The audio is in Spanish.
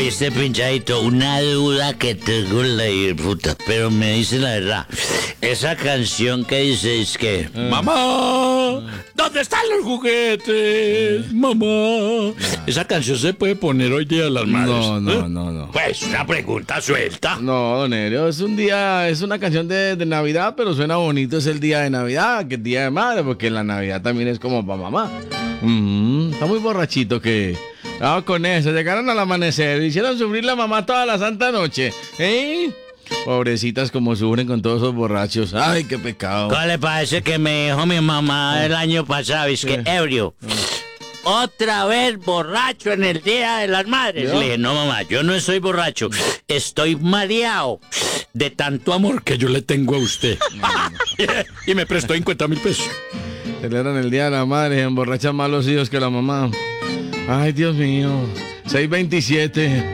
Oye, este pinchadito, una duda que tengo la puta, pero me dice la verdad. Esa canción que dice es que... Mamá, ¿dónde están los juguetes? Mamá. Esa canción se puede poner hoy día a las madres. No. Pues una pregunta suelta. No, don Elio, es una canción de Navidad, pero suena bonito, es el día de Navidad, que es día de madre, porque la Navidad también es como para mamá. Está muy borrachito que... con eso, llegaron al amanecer, hicieron sufrir la mamá toda la santa noche, ¿eh? Pobrecitas como sufren con todos esos borrachos. Ay, qué pecado. ¿Cómo le parece que me dijo mi mamá el año pasado? Es que ebrio. Otra vez borracho en el Día de las Madres. ¿Yo? Le dije, no mamá, yo no estoy borracho. Estoy mareado de tanto amor que yo le tengo a usted. Y me prestó 50,000 pesos. Celebran el Día de la Madre y emborrachan más los hijos que la mamá. Ay, Dios mío. 6:27.